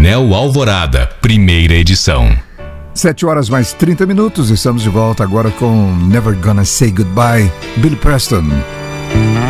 Painel Alvorada, primeira edição. 7h mais 30. Estamos de volta agora com Never Gonna Say Goodbye, Billy Preston.